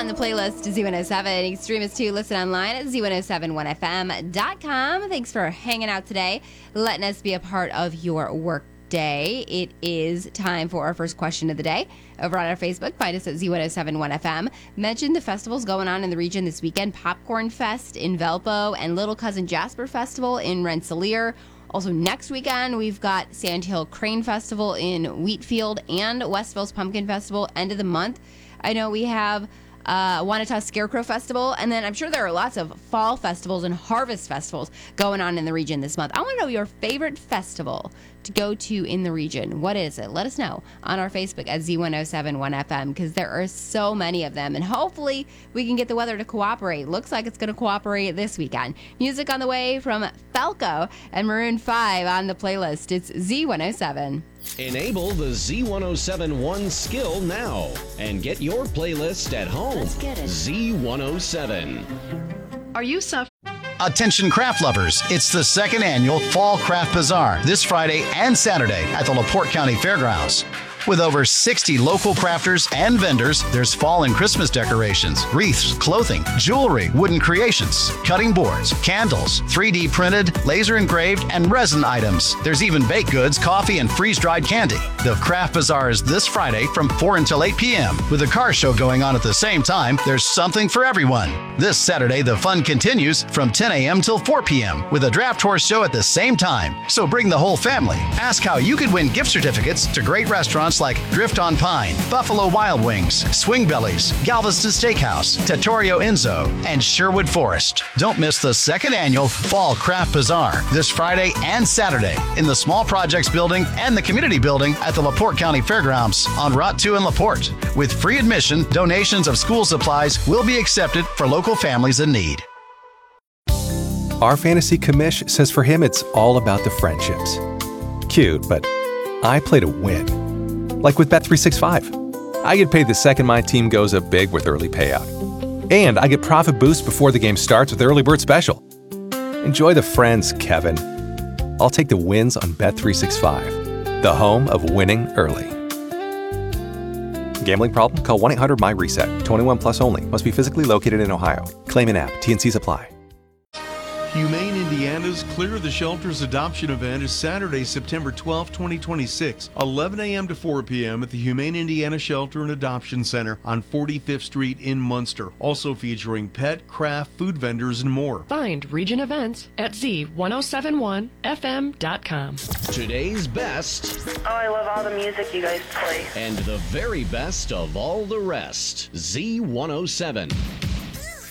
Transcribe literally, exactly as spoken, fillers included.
on the playlist Z one oh seven. You can stream us too. Listen online at Z one oh seven one F M dot com. Thanks for hanging out today, letting us be a part of your work day. It is time for our first question of the day. Over on our Facebook, find us at Z one oh seven one F M. Mention the festivals going on in the region this weekend. Popcorn Fest in Valpo and Little Cousin Jasper Festival in Rensselaer. Also next weekend, we've got Sandhill Crane Festival in Wheatfield and Westville's Pumpkin Festival end of the month. I know we have uh, Wanata Scarecrow Festival, and then I'm sure there are lots of fall festivals and harvest festivals going on in the region this month. I want to know your favorite festival to go to in the region. What is it? Let us know on our Facebook at Z one oh seven one F M, because there are so many of them, and hopefully we can get the weather to cooperate. Looks like it's going to cooperate this weekend. Music on the way from Falco and Maroon five on the playlist. It's Z one oh seven. Enable the Z one oh seven One skill now and get your playlist at home. Let's get it. Z one oh seven. Are you suffering? Attention craft lovers, it's the second annual Fall Craft Bazaar this Friday and Saturday at the LaPorte County Fairgrounds. With over sixty local crafters and vendors, there's fall and Christmas decorations, wreaths, clothing, jewelry, wooden creations, cutting boards, candles, three D printed, laser engraved, and resin items. There's even baked goods, coffee, and freeze-dried candy. The Craft Bazaar is this Friday from four until eight p.m. With a car show going on at the same time, there's something for everyone. This Saturday, the fun continues from ten a.m. till four p.m. with a draft horse show at the same time. So bring the whole family. Ask how you could win gift certificates to great restaurants like Drift on Pine, Buffalo Wild Wings, Swing Bellies, Galveston Steakhouse, Trattoria Enzo, and Sherwood Forest. Don't miss the second annual Fall Craft Bazaar this Friday and Saturday in the Small Projects Building and the Community Building at the LaPorte County Fairgrounds on Route two in LaPorte. With free admission, donations of school supplies will be accepted for local families in need. Our fantasy commish says for him it's all about the friendships. Cute, but I play to win. Like with Bet three sixty-five. I get paid the second my team goes up big with early payout. And I get profit boost before the game starts with Early Bird Special. Enjoy the friends, Kevin. I'll take the wins on Bet three sixty-five, the home of winning early. Gambling problem? Call one eight hundred M Y reset. twenty-one plus only. Must be physically located in Ohio. Claim in app. T N Cs apply. Humane Indiana's Clear the Shelters adoption event is Saturday, September twelfth, twenty twenty-six, eleven a.m. to four p.m. at the Humane Indiana Shelter and Adoption Center on forty-fifth Street in Munster. Also featuring pet, craft, food vendors, and more. Find region events at Z one oh seven one F M dot com. Today's best. Oh, I love all the music you guys play. And the very best of all the rest. Z one oh seven.